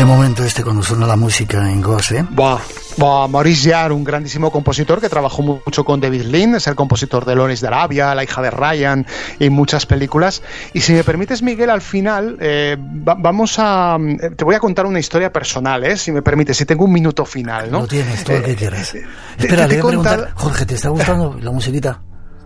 Qué momento este cuando suena la música en Ghost, ¿eh? Maurice Jarre, un grandísimo compositor que trabajó mucho con David Lean, es el compositor de Lawrence de Arabia, La hija de Ryan y muchas películas. Y si me permites, Miguel, al final te voy a contar una historia personal, si me permites, si tengo un minuto final, ¿no? Lo tienes, todo lo que quieras. Espera, le voy a preguntar, Jorge, ¿te está gustando la musiquita?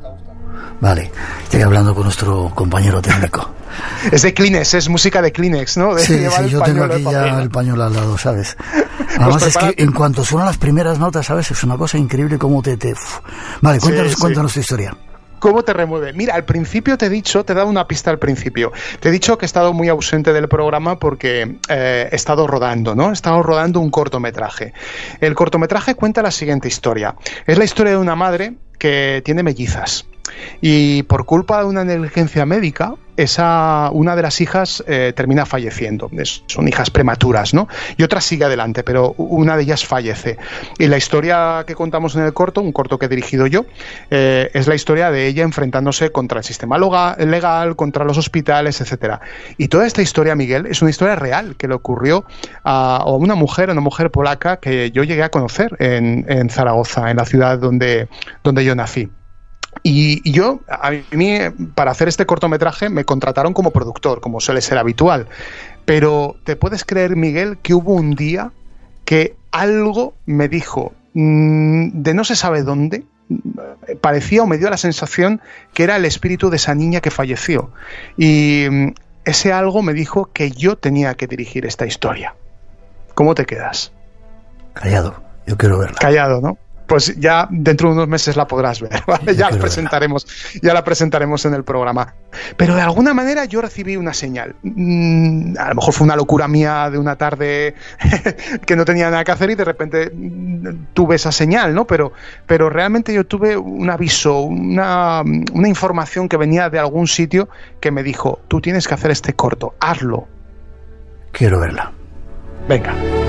Vale, estoy hablando con nuestro compañero técnico. Es de Kleenex, es música de Kleenex, ¿no? Sí, yo tengo aquí ya el pañuelo al lado, ¿sabes? Además es que en cuanto suenan las primeras notas, ¿sabes? Es una cosa increíble cómo Vale, cuéntanos tu historia. ¿Cómo te remueve? Mira, al principio te he dado una pista al principio. Te he dicho que he estado muy ausente del programa porque he estado rodando, ¿no? He estado rodando un cortometraje. El cortometraje cuenta la siguiente historia. Es la historia de una madre que tiene mellizas. Y por culpa de una negligencia médica, una de las hijas termina falleciendo. Son hijas prematuras, ¿no? Y otra sigue adelante, pero una de ellas fallece. Y la historia que contamos en el corto, un corto que he dirigido yo, es la historia de ella enfrentándose contra el sistema legal, contra los hospitales, etcétera. Y toda esta historia, Miguel, es una historia real que le ocurrió a una mujer polaca que yo llegué a conocer en Zaragoza, en la ciudad donde yo nací. Y yo, a mí, para hacer este cortometraje me contrataron como productor, como suele ser habitual. Pero ¿te puedes creer, Miguel, que hubo un día que algo me dijo, de no se sabe dónde, parecía o me dio la sensación que era el espíritu de esa niña que falleció? Y ese algo me dijo que yo tenía que dirigir esta historia. ¿Cómo te quedas? Callado, yo quiero verla. Callado, ¿no? Pues ya dentro de unos meses la podrás ver, ¿vale? Ya la presentaremos en el programa. Pero de alguna manera yo recibí una señal. A lo mejor fue una locura mía de una tarde que no tenía nada que hacer y de repente tuve esa señal, ¿no? Pero realmente yo tuve un aviso, una información que venía de algún sitio que me dijo, tú tienes que hacer este corto, hazlo. Quiero verla. Venga.